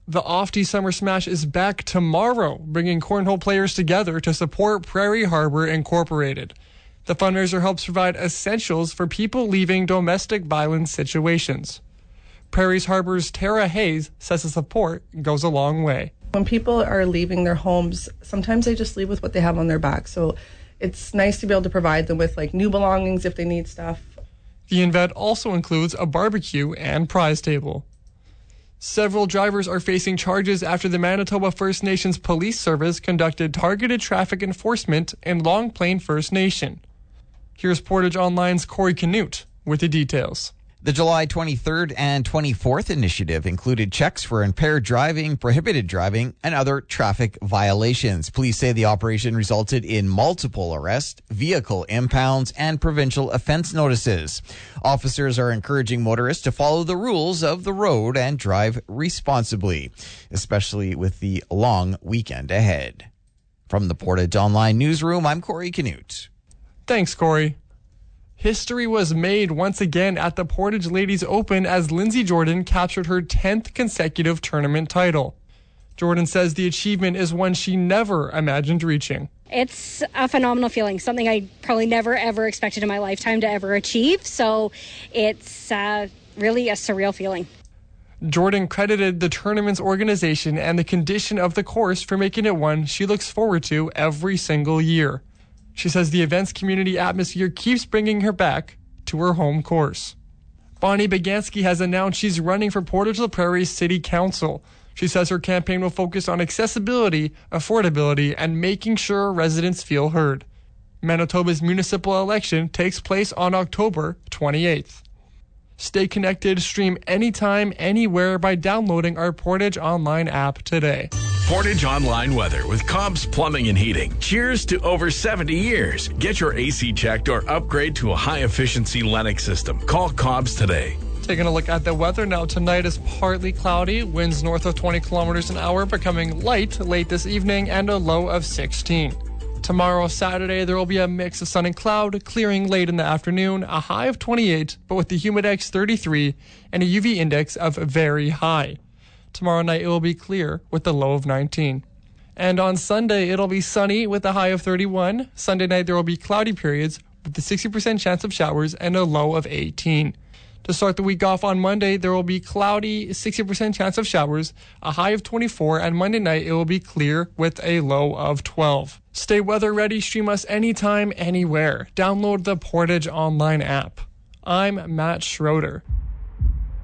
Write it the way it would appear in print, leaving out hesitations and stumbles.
The Ofty Summer Smash is back tomorrow, bringing cornhole players together to support Prairie Harbor Incorporated. The fundraiser helps provide essentials for people leaving domestic violence situations. Prairie Harbor's Tara Hayes says the support goes a long way. When people are leaving their homes, sometimes they just leave with what they have on their back. So it's nice to be able to provide them with new belongings if they need stuff. The event also includes a barbecue and prize table. Several drivers are facing charges after the Manitoba First Nations Police Service conducted targeted traffic enforcement in Long Plain First Nation. Here's Portage Online's Corey Canute with the details. The July 23rd and 24th initiative included checks for impaired driving, prohibited driving, and other traffic violations. Police say the operation resulted in multiple arrests, vehicle impounds, and provincial offense notices. Officers are encouraging motorists to follow the rules of the road and drive responsibly, especially with the long weekend ahead. From the Portage Online newsroom, I'm Corey Canute. Thanks, Corey. History was made once again at the Portage Ladies Open as Lindsay Jordan captured her 10th consecutive tournament title. Jordan says the achievement is one she never imagined reaching. It's a phenomenal feeling, something I probably never, ever expected in my lifetime to ever achieve. So it's really a surreal feeling. Jordan credited the tournament's organization and the condition of the course for making it one she looks forward to every single year. She says the event's community atmosphere keeps bringing her back to her home course. Bonnie Bagansky has announced she's running for Portage la Prairie City Council. She says her campaign will focus on accessibility, affordability, and making sure residents feel heard. Manitoba's municipal election takes place on October 28th. Stay connected, stream anytime, anywhere by downloading our Portage Online app today. Portage Online weather with Cobb's Plumbing and Heating. Cheers to over 70 years. Get your AC checked or upgrade to a high-efficiency Lennox system. Call Cobb's today. Taking a look at the weather now. Tonight is partly cloudy. Winds north of 20 kilometers an hour, becoming light late this evening, and a low of 16. Tomorrow, Saturday, there will be a mix of sun and cloud, clearing late in the afternoon, a high of 28, but with the humidex 33 and a UV index of very high. Tomorrow night, it will be clear with a low of 19. And on Sunday, it'll be sunny with a high of 31. Sunday night, there will be cloudy periods with a 60% chance of showers and a low of 18. To start the week off on Monday, there will be cloudy, 60% chance of showers, a high of 24, and Monday night, it will be clear with a low of 12. Stay weather ready. Stream us anytime, anywhere. Download the Portage Online app. I'm Matt Schroeder.